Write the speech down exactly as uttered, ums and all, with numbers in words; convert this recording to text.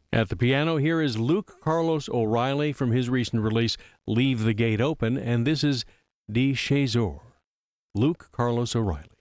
At the piano, here is Luke Carlos O'Reilly from his recent release, Leave the Gate Open, and this is Die Chasseur. Luke Carlos O'Reilly.